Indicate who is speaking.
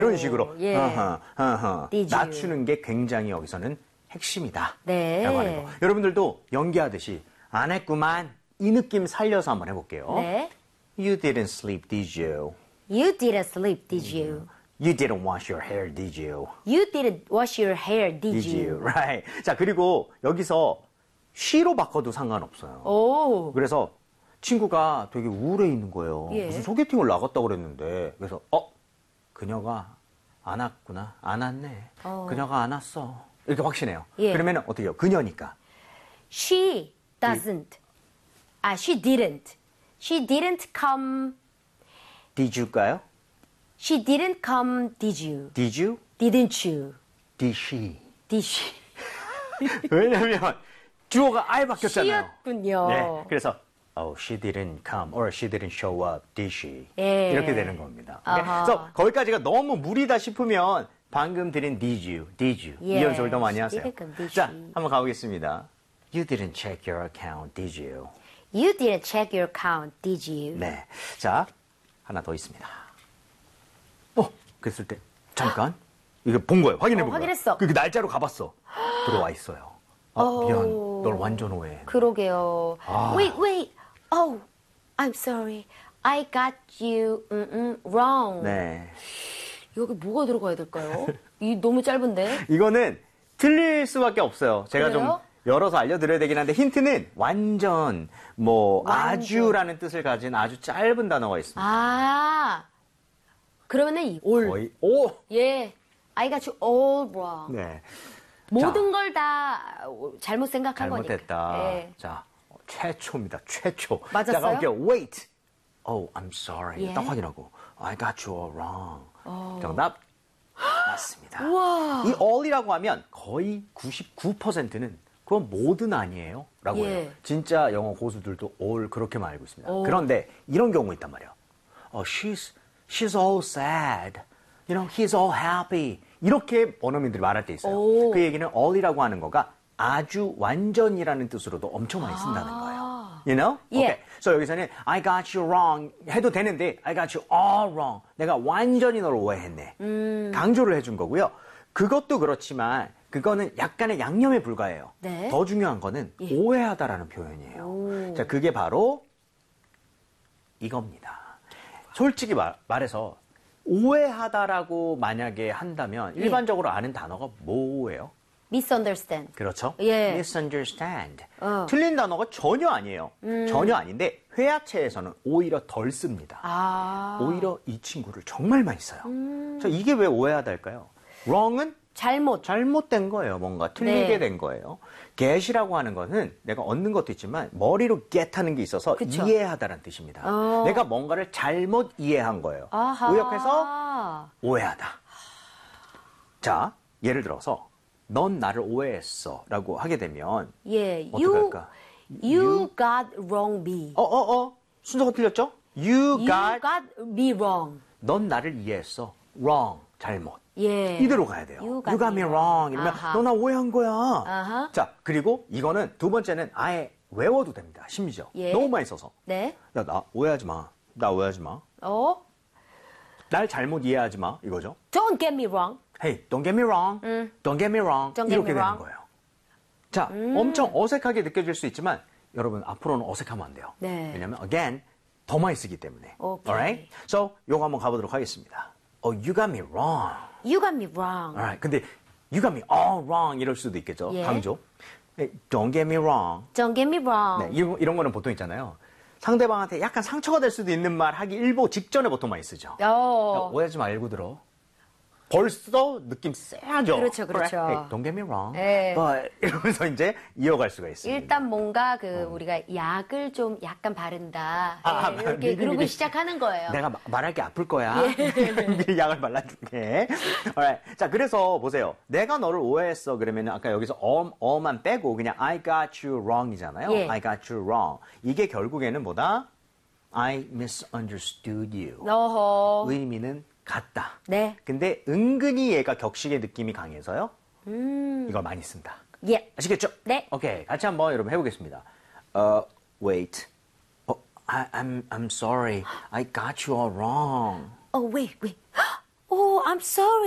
Speaker 1: 이런 식으로
Speaker 2: 예. Did you?
Speaker 1: 낮추는 게 굉장히 여기서는 핵심이다.
Speaker 2: 네.
Speaker 1: 라고 하는 거. 여러분들도 연기하듯이 안 했구만 이 느낌 살려서 한번 해볼게요.
Speaker 2: 네.
Speaker 1: You didn't sleep, did you?
Speaker 2: You didn't sleep, did you?
Speaker 1: You didn't wash your hair, did you?
Speaker 2: You didn't wash your hair, did you?
Speaker 1: Right. 자, 그리고 여기서 she로 바꿔도 상관없어요.
Speaker 2: 오.
Speaker 1: 그래서 친구가 되게 우울해 있는 거예요.
Speaker 2: 예.
Speaker 1: 무슨 소개팅을 나갔다고 그랬는데. 그래서 그녀가 안 왔구나. 안 왔네. 그녀가 안 왔어. 이렇게 확신해요.
Speaker 2: 예.
Speaker 1: 그러면 어떻게 해요? 그녀니까.
Speaker 2: She doesn't. She didn't. She didn't come.
Speaker 1: Did you일까요?
Speaker 2: She didn't come, did you?
Speaker 1: Did you?
Speaker 2: Didn't you?
Speaker 1: Did she?
Speaker 2: Did she?
Speaker 1: 왜냐면 주어가 아예 바뀌었잖아요.
Speaker 2: she였군요.
Speaker 1: 네. 그래서 she didn't come or she didn't show up, did she?
Speaker 2: 예.
Speaker 1: 이렇게 되는 겁니다. 오케이?
Speaker 2: 아하.
Speaker 1: 그래서 거기까지가 너무 무리다 싶으면 방금 드린 did you? 이
Speaker 2: 예.
Speaker 1: 연습을 더 많이 하세요.
Speaker 2: She didn't come, did
Speaker 1: 자,
Speaker 2: she?
Speaker 1: 한번 가보겠습니다. You didn't check your account, did you?
Speaker 2: You didn't check your account, did you?
Speaker 1: 네. 자, 하나 더 있습니다. 그랬을 때 잠깐 이거 본 거예요. 확인해 본 거예요.
Speaker 2: 확인했어.
Speaker 1: 그 날짜로 가봤어. 들어와 있어요. 미안. 널 완전 오해해.
Speaker 2: 그러게요. Wait. Oh, I'm sorry. I got you wrong.
Speaker 1: 네.
Speaker 2: 여기 뭐가 들어가야 될까요? 이 너무 짧은데.
Speaker 1: 이거는 틀릴 수밖에 없어요. 제가
Speaker 2: 그래요?
Speaker 1: 좀 열어서 알려드려야 되긴 한데 힌트는 완전 아주라는 뜻을 가진 아주 짧은 단어가 있습니다.
Speaker 2: 그러면은 이 all.
Speaker 1: 거의
Speaker 2: 예. I got you all wrong.
Speaker 1: 네.
Speaker 2: 모든 걸 다 잘못 생각한
Speaker 1: 잘못했다.
Speaker 2: 거니까. 예.
Speaker 1: 자, 최초입니다. 최초.
Speaker 2: 맞았어요?
Speaker 1: 자, 가볼게요. Wait. I'm sorry.
Speaker 2: 예.
Speaker 1: 딱 확인하고. I got you all wrong. 정답. 맞습니다.
Speaker 2: 우와.
Speaker 1: 이 all이라고 하면 거의 99%는 그건 뭐든 아니에요. 라고
Speaker 2: 예.
Speaker 1: 해요. 진짜 영어 고수들도 all 그렇게만 알고 있습니다. 그런데 이런 경우 있단 말이에요. She's all sad. He's all happy. 이렇게 원어민들이 말할 때 있어요. 그 얘기는 all이라고 하는 거가 아주 완전이라는 뜻으로도 엄청 많이 쓴다는 거예요. You know?
Speaker 2: 예.
Speaker 1: Okay. So 여기서는 I got you wrong 해도 되는데 I got you all wrong. 내가 완전히 널 오해했네. 강조를 해준 거고요. 그것도 그렇지만 그거는 약간의 양념에 불과해요.
Speaker 2: 네.
Speaker 1: 더 중요한 거는 오해하다라는 표현이에요. 자, 그게 바로 이겁니다. 솔직히 말해서 오해하다라고 만약에 한다면 일반적으로 아는 단어가 뭐예요?
Speaker 2: misunderstand.
Speaker 1: 그렇죠?
Speaker 2: 예.
Speaker 1: misunderstand. 틀린 단어가 전혀 아니에요. 전혀 아닌데 회화체에서는 오히려 덜 씁니다. 오히려 이 친구를 정말 많이 써요. 자, 이게 왜 오해하다일까요? wrong은 잘못된 거예요. 뭔가 틀리게
Speaker 2: 네.
Speaker 1: 된 거예요. get이라고 하는 거는 내가 얻는 것도 있지만 머리로 get 하는 게 있어서
Speaker 2: 그쵸.
Speaker 1: 이해하다라는 뜻입니다. 내가 뭔가를 잘못 이해한 거예요.
Speaker 2: 아하.
Speaker 1: 의역해서 오해하다. 자, 예를 들어서 넌 나를 오해했어 라고 하게 되면
Speaker 2: 예.
Speaker 1: 어떻게 할까?
Speaker 2: You got wrong me.
Speaker 1: 순서가 틀렸죠? You got
Speaker 2: me wrong.
Speaker 1: 넌 나를 이해했어. wrong. 잘못.
Speaker 2: 예.
Speaker 1: 이대로 가야 돼요.
Speaker 2: You
Speaker 1: You got me wrong. 이러면
Speaker 2: 아하.
Speaker 1: 너 나 오해한 거야.
Speaker 2: 아하.
Speaker 1: 자, 그리고 이거는 두 번째는 아예 외워도 됩니다. 심지어.
Speaker 2: 예.
Speaker 1: 너무 많이 써서.
Speaker 2: 네.
Speaker 1: 야, 나 오해하지 마. 나 오해하지 마. 날 잘못 이해하지 마. 이거죠.
Speaker 2: Don't get me wrong.
Speaker 1: Hey, don't get me wrong. Don't get me wrong.
Speaker 2: Don't get
Speaker 1: 이렇게
Speaker 2: me
Speaker 1: 되는
Speaker 2: wrong.
Speaker 1: 거예요. 자, 엄청 어색하게 느껴질 수 있지만 여러분 앞으로는 어색하면 안 돼요.
Speaker 2: 네.
Speaker 1: 왜냐면 again 더 많이 쓰기 때문에.
Speaker 2: 오케이.
Speaker 1: Alright? So, 요거 한번 가보도록 하겠습니다. You got me wrong.
Speaker 2: You got me wrong.
Speaker 1: Alright. 근데 you got me all wrong 이럴 수도 있겠죠.
Speaker 2: 예.
Speaker 1: 강조. Don't get me wrong.
Speaker 2: Don't get me wrong.
Speaker 1: 네, 이런 거는 보통 있잖아요. 상대방한테 약간 상처가 될 수도 있는 말 하기 일보 직전에 보통 많이 쓰죠. 야, 오해하지 말고 들어. 벌써 느낌 세하죠.
Speaker 2: 그렇죠, 그렇죠.
Speaker 1: Hey, don't get me wrong.
Speaker 2: 네.
Speaker 1: But 이러면서 이제 이어갈 수가 있습니다.
Speaker 2: 일단 뭔가 우리가 약을 좀 약간 바른다. 이렇게 그러고
Speaker 1: 미리.
Speaker 2: 시작하는 거예요.
Speaker 1: 내가 말할 게 아플 거야. 미리 약을 발라줄게. Alright. 자, 그래서 보세요. 내가 너를 오해했어. 그러면 아까 여기서 만 빼고 그냥 I got you wrong이잖아요.
Speaker 2: 예.
Speaker 1: I got you wrong. 이게 결국에는 뭐다? I misunderstood you.
Speaker 2: 어허.
Speaker 1: 의미는 같다.
Speaker 2: 네.
Speaker 1: 근데 은근히 얘가 격식의 느낌이 강해서요. 이걸 많이 쓴다.
Speaker 2: 예.
Speaker 1: 아시겠죠?
Speaker 2: 네.
Speaker 1: 오케이. 같이 한번 여러분 해보겠습니다. Wait. I'm sorry. I got you all wrong.
Speaker 2: Wait. I'm sorry.